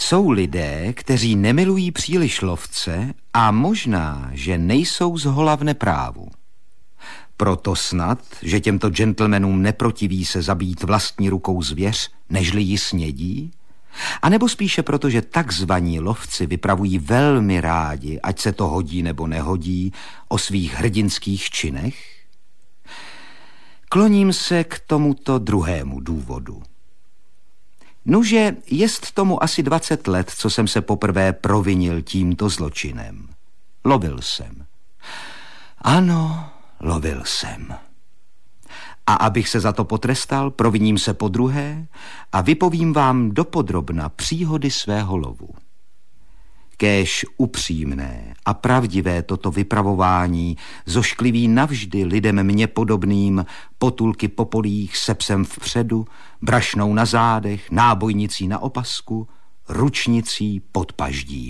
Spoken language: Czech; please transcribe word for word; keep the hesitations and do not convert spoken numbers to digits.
Jsou lidé, kteří nemilují příliš lovce a možná, že nejsou zhola v neprávu. Proto snad, že těmto gentlemanům neprotiví se zabít vlastní rukou zvěř, nežli ji snědí? A nebo spíše proto, že takzvaní lovci vypravují velmi rádi, ať se to hodí nebo nehodí, o svých hrdinských činech? Kloním se k tomuto druhému důvodu. Nuže, jest tomu asi dvacet let, co jsem se poprvé provinil tímto zločinem. Lovil jsem. Ano, lovil jsem. A abych se za to potrestal, proviním se podruhé a vypovím vám dopodrobna příhody svého lovu. Kéž upřímné a pravdivé toto vypravování zoškliví navždy lidem mně podobným potulky po polích se psem vpředu, brašnou na zádech, nábojnicí na opasku, ručnicí pod paždí.